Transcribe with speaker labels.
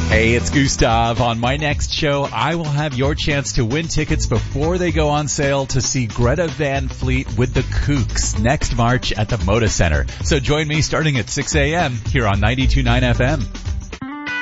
Speaker 1: Hey, it's Gustav. On my next show, I will have your chance to win tickets before they go on sale to see Greta Van Fleet with the Kooks next March at the Moda Center. So join me starting at 6 a.m. here on 92.9 FM.